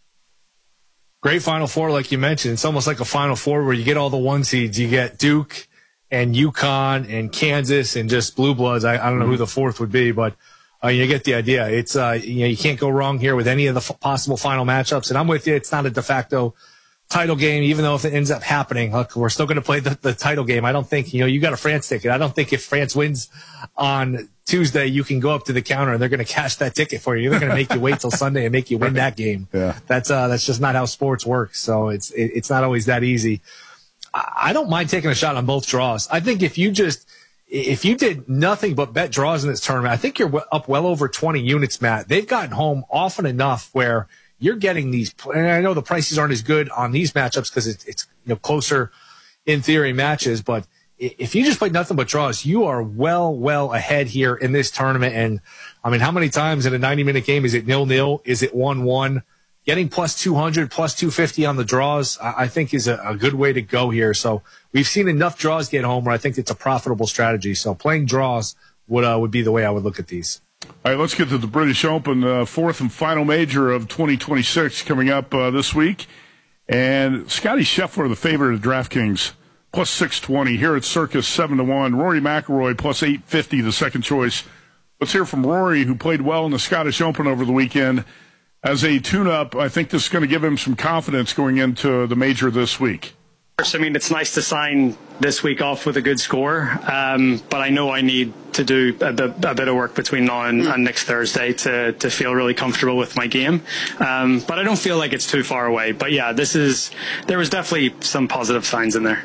Great Final Four, like you mentioned. It's almost like a Final Four where you get all the one seeds. You get Duke and UConn and Kansas and just blue bloods. I, I don't know who the fourth would be, but uh, you get the idea. It's uh, you know you can't go wrong here with any of the f- possible final matchups. And I'm with you. It's not a de facto title game, even though if it ends up happening, look, we're still going to play the, the title game. I don't think you know you got a France ticket. I don't think if France wins on Tuesday, you can go up to the counter and they're going to cash that ticket for you. They're going to make you wait till Sunday and make you win that game. Yeah. That's uh, that's just not how sports works. So it's it, it's not always that easy. I, I don't mind taking a shot on both draws. I think if you just if you did nothing but bet draws in this tournament, I think you're up well over twenty units, Matt. They've gotten home often enough where you're getting these. And I know the prices aren't as good on these matchups because it's, it's you know closer in theory matches, but if you just play nothing but draws, you are well, well ahead here in this tournament. And I mean, how many times in a ninety minute game is it nil nil? Is it one one? Getting plus two hundred, plus two fifty on the draws, I think is a, a good way to go here. So we've seen enough draws get home where I think it's a profitable strategy. So playing draws would, uh, would be the way I would look at these. All right, let's get to the British Open, uh, fourth and final major of twenty twenty-six coming up uh, this week. And Scotty Scheffler, the favorite of DraftKings, plus six twenty. Here at Circus, seven to one. Rory McIlroy, plus eight fifty, the second choice. Let's hear from Rory, who played well in the Scottish Open over the weekend. As a tune-up, I think this is going to give him some confidence going into the major this week. I mean, it's nice to sign this week off with a good score, um, but I know I need to do a bit, a bit of work between now and, and next Thursday to, to feel really comfortable with my game. Um, but I don't feel like it's too far away. But yeah, this is there was definitely some positive signs in there.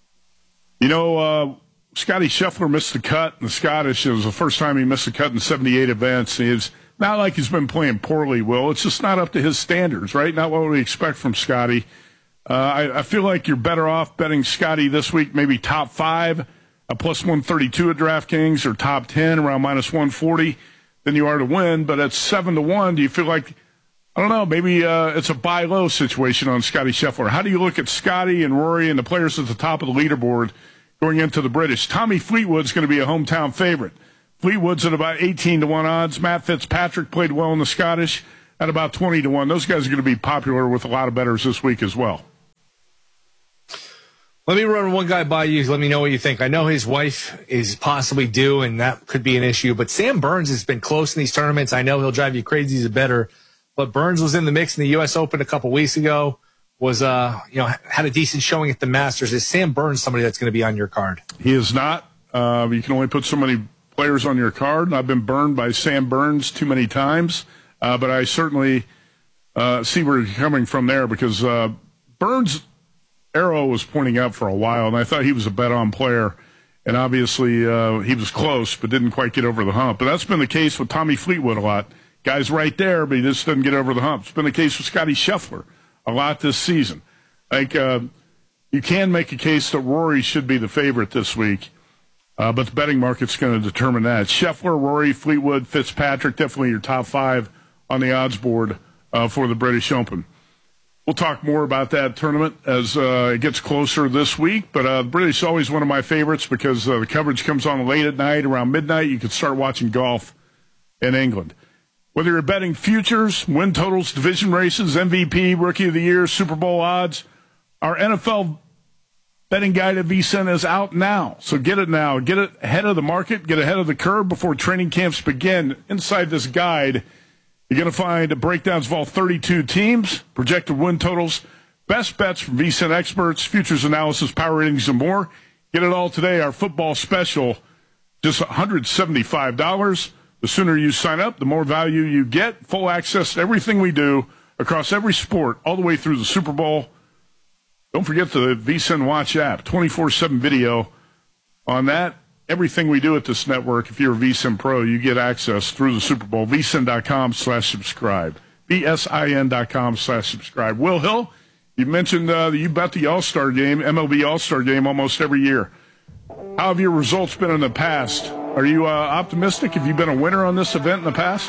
You know, uh, Scotty Scheffler missed the cut in the Scottish. It was the first time he missed the cut in seventy-eight events. It's not like he's been playing poorly, Will. It's just not up to his standards, right? Not what we expect from Scotty. Uh, I, I feel like you're better off betting Scotty this week, maybe top five, a plus one thirty-two at DraftKings, or top ten, around minus one forty, than you are to win. But at seven to one, do you feel like, I don't know, maybe uh, it's a buy low situation on Scotty Scheffler? How do you look at Scotty and Rory and the players at the top of the leaderboard going into the British? Tommy Fleetwood's going to be a hometown favorite. Fleetwood's at about eighteen to one odds. Matt Fitzpatrick played well in the Scottish at about twenty to one. Those guys are going to be popular with a lot of bettors this week as well. Let me run one guy by you. Let me know what you think. I know his wife is possibly due, and that could be an issue. But Sam Burns has been close in these tournaments. I know he'll drive you crazy as a bettor. But Burns was in the mix in the U S Open a couple weeks ago. Was uh, you know, had a decent showing at the Masters. Is Sam Burns somebody that's going to be on your card? He is not. Uh, you can only put so many players on your card. I've been burned by Sam Burns too many times. Uh, but I certainly uh, see where you're coming from there, because uh, Burns' arrow was pointing up for a while, and I thought he was a bet-on player. And obviously uh, he was close, but didn't quite get over the hump. But that's been the case with Tommy Fleetwood a lot. Guy's right there, but he just doesn't get over the hump. It's been the case with Scotty Scheffler a lot this season. I think uh, you can make a case that Rory should be the favorite this week, uh, but the betting market's going to determine that. Scheffler, Rory, Fleetwood, Fitzpatrick, definitely your top five on the odds board uh, for the British Open. We'll talk more about that tournament as uh, it gets closer this week, but uh, the British is always one of my favorites because uh, the coverage comes on late at night, around midnight. You can start watching golf in England. Whether you're betting futures, win totals, division races, M V P, Rookie of the Year, Super Bowl odds, our N F L betting guide at V S I N is out now. So get it now. Get it ahead of the market. Get ahead of the curve before training camps begin. Inside this guide, you're going to find breakdowns of all thirty-two teams, projected win totals, best bets from V S I N experts, futures analysis, power ratings, and more. Get it all today. Our football special, just one hundred seventy-five dollars. The sooner you sign up, the more value you get. Full access to everything we do across every sport, all the way through the Super Bowl. Don't forget the V S I N Watch app, twenty-four seven video on that. Everything we do at this network, if you're a V S I N Pro, you get access through the Super Bowl. V S I N dot com slash subscribe. V S I N dot com slash subscribe. Will Hill, you mentioned uh, you bet the All-Star game, M L B All-Star game, almost every year. How have your results been in the past? Are you uh, optimistic? Have you been a winner on this event in the past?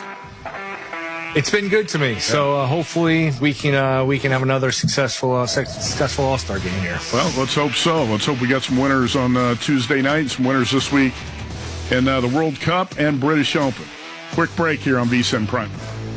It's been good to me. So uh, hopefully we can uh, we can have another successful uh, successful All-Star game here. Well, let's hope so. Let's hope we got some winners on uh, Tuesday night and some winners this week in uh, the World Cup and British Open. Quick break here on V S I N Prime.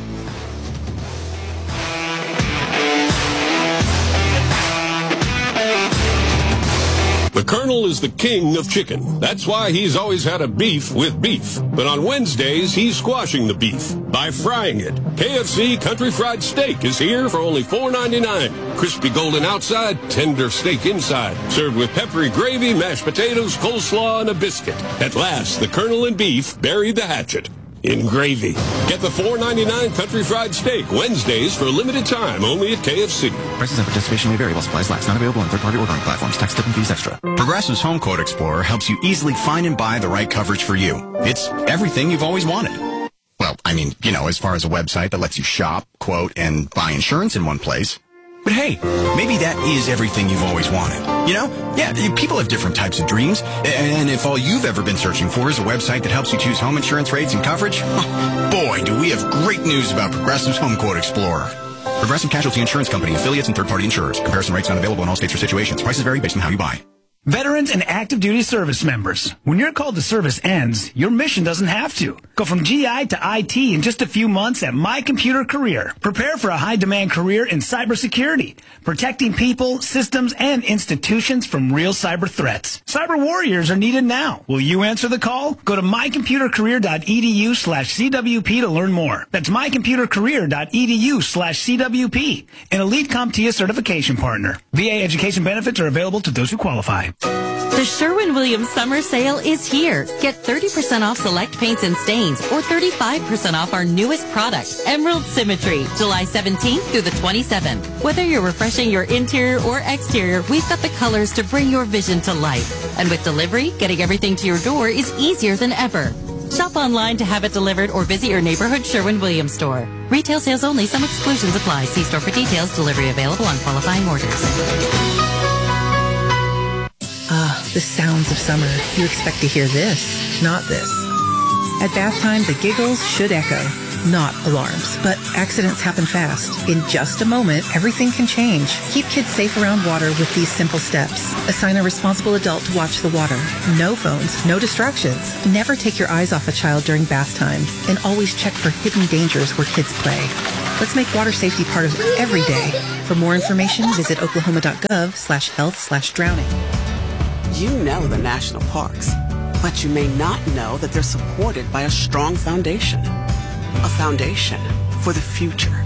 The Colonel is the king of chicken. That's why he's always had a beef with beef. But on Wednesdays, he's squashing the beef by frying it. K F C Country Fried Steak is here for only four ninety-nine. Crispy golden outside, tender steak inside. Served with peppery gravy, mashed potatoes, coleslaw, and a biscuit. At last, the Colonel and beef buried the hatchet in gravy. Get the four ninety-nine Country Fried Steak Wednesdays for a limited time only at K F C. Prices and participation may vary while supplies last. Not available on third-party ordering platforms. Tax, tip, and fees extra. Progressive's Home Quote Explorer helps you easily find and buy the right coverage for you. It's everything you've always wanted. Well, I mean, you know, as far as a website that lets you shop, quote, and buy insurance in one place. But hey, maybe that is everything you've always wanted. You know? Yeah, people have different types of dreams. And if all you've ever been searching for is a website that helps you choose home insurance rates and coverage, boy, do we have great news about Progressive's Home Quote Explorer. Progressive Casualty Insurance Company, affiliates, and third-party insurers. Comparison rates not available in all states or situations. Prices vary based on how you buy. Veterans and active duty service members. When your call to service ends, your mission doesn't have to. Go from G I to I T in just a few months at My Computer Career. Prepare for a high-demand career in cybersecurity, protecting people, systems, and institutions from real cyber threats. Cyber warriors are needed now. Will you answer the call? Go to mycomputercareer.edu slash CWP to learn more. That's mycomputercareer.edu slash CWP. An elite CompTIA certification partner. V A education benefits are available to those who qualify. The Sherwin-Williams Summer Sale is here. Get thirty percent off select paints and stains or thirty-five percent off our newest product, Emerald Symmetry, July seventeenth through the twenty-seventh. Whether you're refreshing your interior or exterior, we've got the colors to bring your vision to life. And with delivery, getting everything to your door is easier than ever. Shop online to have it delivered or visit your neighborhood Sherwin-Williams store. Retail sales only. Some exclusions apply. See store for details. Delivery available on qualifying orders. Ah, the sounds of summer. You expect to hear this, not this. At bath time, the giggles should echo. Not alarms, but accidents happen fast. In just a moment, everything can change. Keep kids safe around water with these simple steps. Assign a responsible adult to watch the water. No phones, no distractions. Never take your eyes off a child during bath time. And always check for hidden dangers where kids play. Let's make water safety part of every day. For more information, visit oklahoma.gov slash health slash drowning. You know the national parks, but you may not know that they're supported by a strong foundation. A foundation for the future.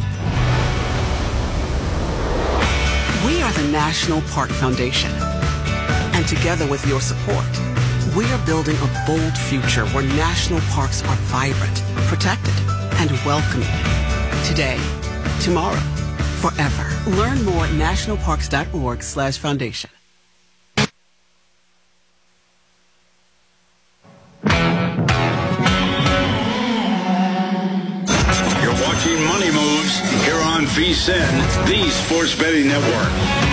We are the National Park Foundation. And together with your support, we are building a bold future where national parks are vibrant, protected, and welcoming. Today, tomorrow, forever. Learn more at nationalparks.org slash foundation. Money Moves here on V S I N, the Sports Betting Network.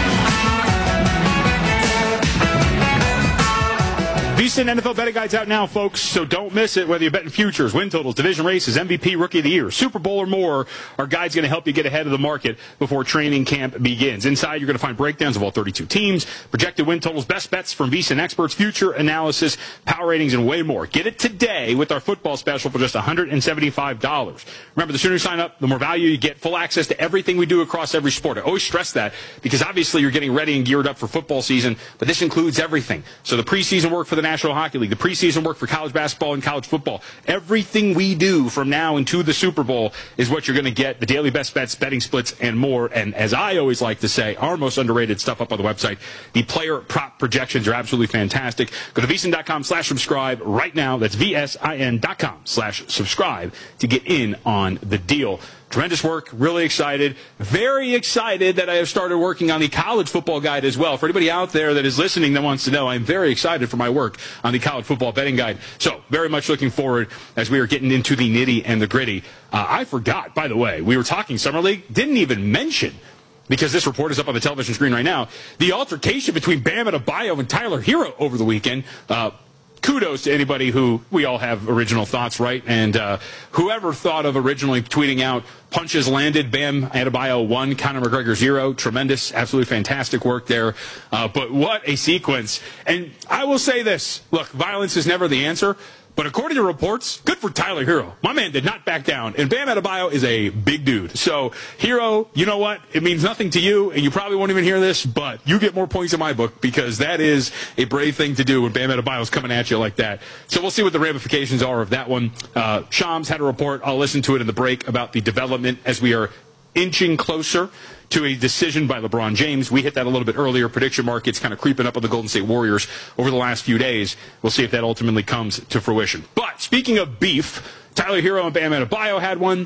V S I N N F L betting guide's out now, folks, so don't miss it. Whether you're betting futures, win totals, division races, M V P, Rookie of the Year, Super Bowl, or more, our guide's going to help you get ahead of the market before training camp begins. Inside, you're going to find breakdowns of all thirty-two teams, projected win totals, best bets from V S I N experts, future analysis, power ratings, and way more. Get it today with our football special for just one hundred seventy-five dollars. Remember, the sooner you sign up, the more value you get, full access to everything we do across every sport. I always stress that because obviously you're getting ready and geared up for football season, but this includes everything. So the preseason work for the National Hockey League, the preseason work for college basketball and college football. Everything we do from now into the Super Bowl is what you're going to get. The daily best bets, betting splits, and more. And as I always like to say, our most underrated stuff up on the website, the player prop projections are absolutely fantastic. Go to V S I N dot com slash subscribe right now. That's V S I N dot com slash subscribe to get in on the deal. Tremendous work. Really excited. Very excited that I have started working on the college football guide as well. For anybody out there that is listening that wants to know, I'm very excited for my work on the college football betting guide. So very much looking forward as we are getting into the nitty and the gritty. Uh, I forgot, by the way, we were talking Summer League, didn't even mention, because this report is up on the television screen right now, the altercation between Bam Adebayo and Tyler Hero over the weekend. Uh, Kudos to anybody who, we all have original thoughts, right? And uh, whoever thought of originally tweeting out, punches landed, Bam Adebayo one, Conor McGregor zero. Tremendous, absolutely fantastic work there. Uh, but what a sequence. And I will say this, look, violence is never the answer. But according to reports, good for Tyler Hero. My man did not back down. And Bam Adebayo is a big dude. So, Hero, you know what? It means nothing to you, and you probably won't even hear this, but you get more points in my book because that is a brave thing to do when Bam Adebayo is coming at you like that. So we'll see what the ramifications are of that one. Uh, Shams had a report. I'll listen to it in the break about the development as we are inching closer to a decision by LeBron James. We hit that a little bit earlier. Prediction markets kind of creeping up on the Golden State Warriors over the last few days. We'll see if that ultimately comes to fruition. But speaking of beef, Tyler Hero and Bam Adebayo had one.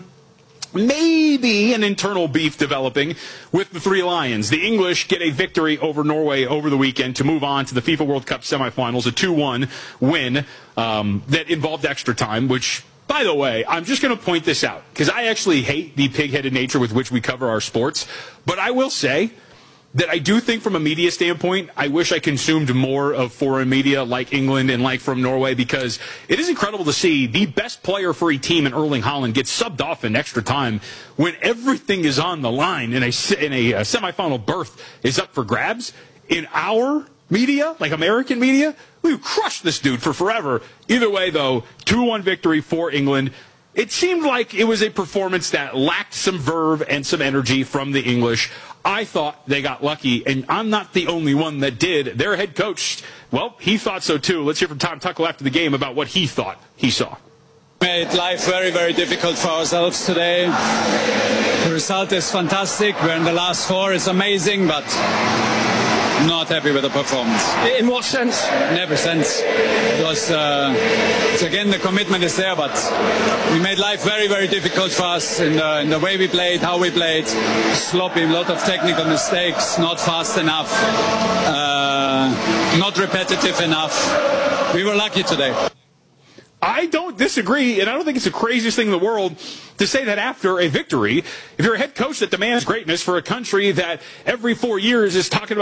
Maybe an internal beef developing with the Three Lions. The English get a victory over Norway over the weekend to move on to the FIFA World Cup semifinals, a two one win um, that involved extra time, which, by the way, I'm just going to point this out because I actually hate the pig-headed nature with which we cover our sports. But I will say that I do think from a media standpoint, I wish I consumed more of foreign media like England and like from Norway because it is incredible to see the best player for a team in Erling Haaland get subbed off in extra time when everything is on the line and a, in a, a semifinal berth is up for grabs. In our media, like American media, we crushed this dude for forever. Either way, though, two one victory for England. It seemed like it was a performance that lacked some verve and some energy from the English. I thought they got lucky, and I'm not the only one that did. Their head coach, well, he thought so too. Let's hear from Tom Tuchel after the game about what he thought he saw. Made life very, very difficult for ourselves today. The result is fantastic. We're in the last four. It's amazing, but not happy with the performance. In what sense? In every sense. Because, uh, it's again, the commitment is there, but we made life very, very difficult for us in the, in the way we played, how we played. Sloppy, a lot of technical mistakes, not fast enough, uh, not repetitive enough. We were lucky today. I don't disagree, and I don't think it's the craziest thing in the world to say that after a victory. If you're a head coach that demands greatness for a country that every four years is talking about